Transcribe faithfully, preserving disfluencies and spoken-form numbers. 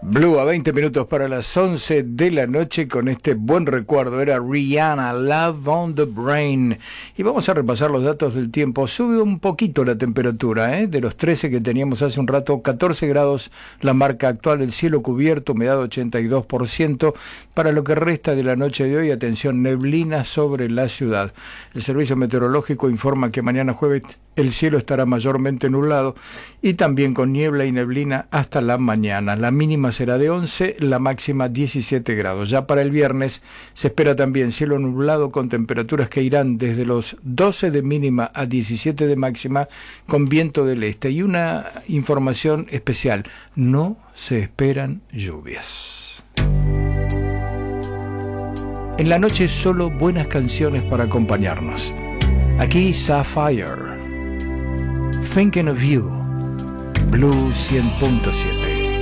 Blue a veinte minutos para las once de la noche con este buen recuerdo. Era Rihanna, Love on the Brain. Y vamos a repasar los datos del tiempo. Sube un poquito la temperatura, ¿eh? De los trece que teníamos hace un rato, catorce grados la marca actual, el cielo cubierto, humedad ochenta y dos por ciento. Para lo que resta de la noche de hoy, atención, neblina sobre la ciudad. El servicio meteorológico informa que mañana jueves el cielo estará mayormente nublado y también con niebla y neblina hasta la mañana. La mínima será de once, la máxima diecisiete grados. Ya para el viernes se espera también cielo nublado con temperaturas que irán desde los doce de mínima a diecisiete de máxima con viento del este. Y una información especial, no se esperan lluvias. En la noche solo buenas canciones para acompañarnos. Aquí Sapphire. Thinking of You, Blue cien punto siete.